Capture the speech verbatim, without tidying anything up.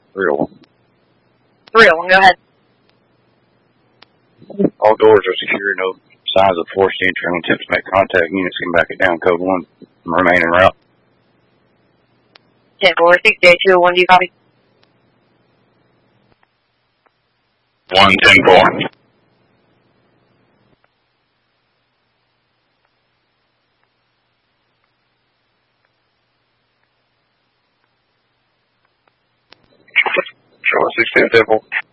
three oh one. three oh one, go ahead. All doors are secure, no signs of forced entry. Any attempts to make contact, units can back it down. Code one, remain en route. ten four, six J two oh one, do you copy? one ten four. Sure, six ten four.